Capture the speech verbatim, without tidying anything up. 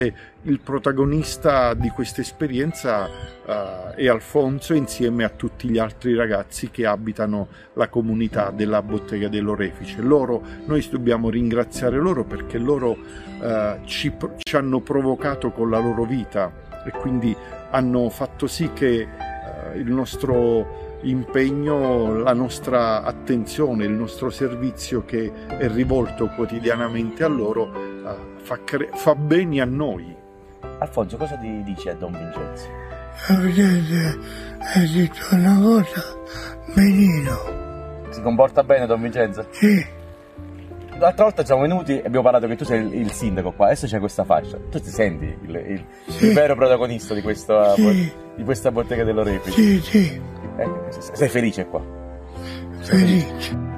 Il protagonista di questa esperienza uh, è Alfonso, insieme a tutti gli altri ragazzi che abitano la comunità della Bottega dell'Orefice. Loro, noi dobbiamo ringraziare loro perché loro uh, ci, ci hanno provocato con la loro vita e quindi hanno fatto sì che uh, il nostro impegno, la nostra attenzione, il nostro servizio che è rivolto quotidianamente a loro uh, fa, fa bene a noi. Alfonso, cosa ti dici a Don Vincenzo? Don Vincenzo ha detto una cosa benino. Si comporta bene Don Vincenzo? Sì. L'altra volta siamo venuti e abbiamo parlato che tu sei il, il sindaco qua, adesso c'è questa faccia. Tu ti senti il, il, sì. il vero protagonista di questa, sì. di questa Bottega dell'Orefice? Sì, sì. Eh, sei felice qua? Felice.